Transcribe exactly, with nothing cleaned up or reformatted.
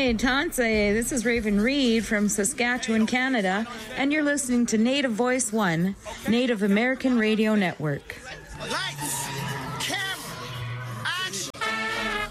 Hey, Tanse, this is Raven Reed from Saskatchewan, Canada, and you're listening to Native Voice One, Native American Radio Network. Lights, camera.